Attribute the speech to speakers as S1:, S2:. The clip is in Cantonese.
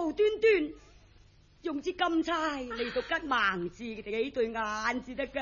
S1: 無端端用支金釵嚟到吉盲字嘅幾對眼至得噶。